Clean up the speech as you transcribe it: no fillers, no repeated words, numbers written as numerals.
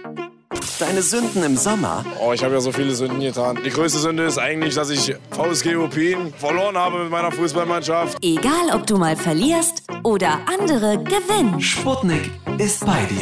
Deine Sünden im Sommer? Oh, ich habe ja so viele Sünden getan. Die größte Sünde ist eigentlich, dass ich VSG Opin verloren habe mit meiner Fußballmannschaft. Egal, ob du mal verlierst oder andere gewinnen. Sputnik ist bei dir.